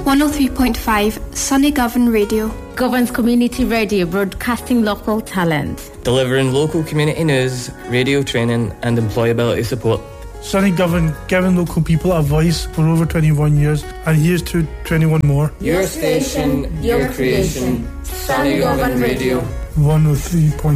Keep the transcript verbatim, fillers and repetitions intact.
one oh three point five Sunny Govan Radio. Govern's Community Radio, broadcasting local talent. Delivering local community news, radio training and employability support. Sunny Govan, giving local people a voice for over twenty-one years, and here's to twenty-one more. Your station, your creation, Sunny Govan Radio. one oh three point five